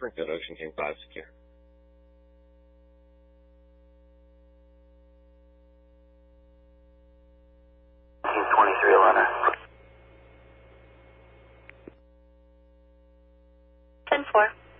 Springfield, Ocean King 5 secure. King 23, Atlanta. 10-4.